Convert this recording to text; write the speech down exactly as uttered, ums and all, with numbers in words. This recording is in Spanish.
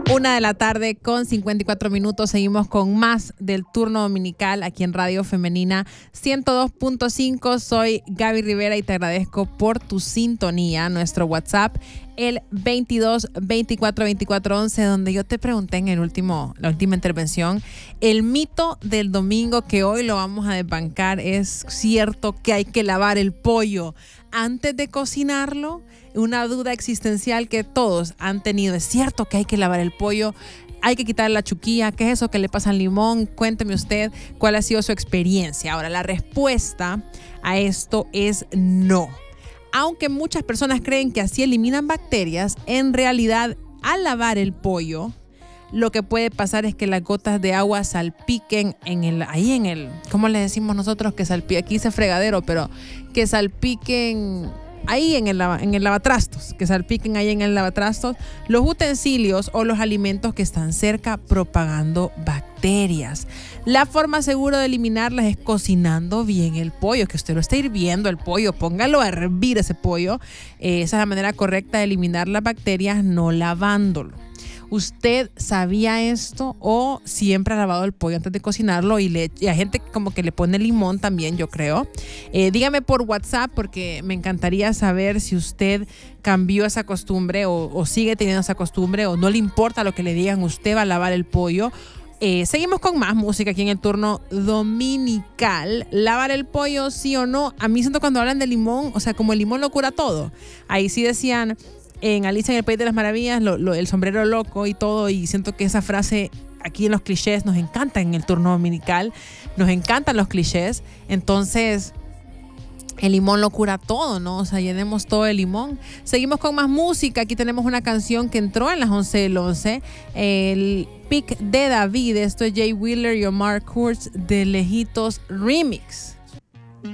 Una de la tarde con cincuenta y cuatro minutos. Seguimos con más del turno dominical aquí en Radio Femenina ciento dos punto cinco. Soy Gaby Rivera y te agradezco por tu sintonía. Nuestro WhatsApp, el veintidós veinticuatro veinticuatro once, donde yo te pregunté en el último, la última intervención, el mito del domingo que hoy lo vamos a desbancar. ¿Es cierto que hay que lavar el pollo antes de cocinarlo? Una duda existencial que todos han tenido. ¿Es cierto que hay que lavar el pollo? ¿Hay que quitar la chuquilla? ¿Qué es eso que le pasa al limón? Cuénteme usted cuál ha sido su experiencia. Ahora, la respuesta a esto es no. Aunque muchas personas creen que así eliminan bacterias, en realidad, al lavar el pollo, lo que puede pasar es que las gotas de agua salpiquen en el, ahí en el, ¿cómo le decimos nosotros? Que salpiquen, aquí dice fregadero, pero que salpiquen ahí en el, en el lavatrastos, que salpiquen ahí en el lavatrastos los utensilios o los alimentos que están cerca, propagando bacterias. La forma segura de eliminarlas es cocinando bien el pollo, que usted lo está hirviendo el pollo, póngalo a hervir ese pollo. Eh, esa es la manera correcta de eliminar las bacterias, no lavándolo. ¿Usted sabía esto o siempre ha lavado el pollo antes de cocinarlo? Y, le, y hay gente como que le pone limón también, yo creo. Eh, dígame por WhatsApp, porque me encantaría saber si usted cambió esa costumbre o, o sigue teniendo esa costumbre, o no le importa lo que le digan, usted va a lavar el pollo. Eh, seguimos con más música aquí en el turno dominical. ¿Lavar el pollo, sí o no? A mí siento cuando hablan de limón, o sea, como el limón lo cura todo. Ahí sí decían en Alicia en el País de las Maravillas, lo, lo, el sombrero loco y todo, y siento que esa frase aquí en los clichés nos encanta en el turno dominical, nos encantan los clichés. Entonces el limón lo cura todo, ¿no? O sea, llenemos todo el limón. Seguimos con más música. Aquí tenemos una canción que entró en las once del once, el pick de David. Esto es Jay Wheeler y Omar Kurz de Lejitos Remix.